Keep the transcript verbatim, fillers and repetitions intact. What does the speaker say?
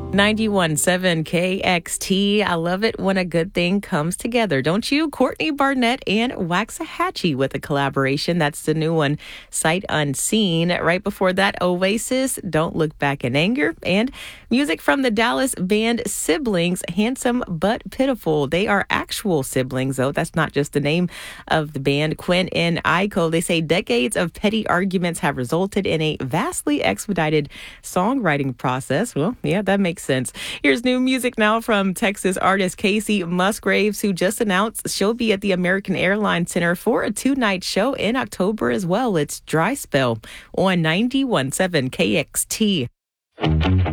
ninety-one point seven K X T. I love it when a good thing comes together, don't you? Courtney Barnett and Waxahachie with a collaboration. That's the new one, Sight Unseen. Right before that, Oasis, Don't Look Back in Anger. And music from the Dallas band Siblings, Handsome But Pitiful. They are actual siblings, though. That's not just the name of the band. Quinn and Aiko, they say decades of petty arguments have resulted in a vastly expedited songwriting process. Well, yeah, that makes sense. Here's new music now from Texas artist Casey Musgraves, who just announced she'll be at the American Airlines Center for a two-night show in October as well. It's Dry Spell on ninety-one point seven K X T.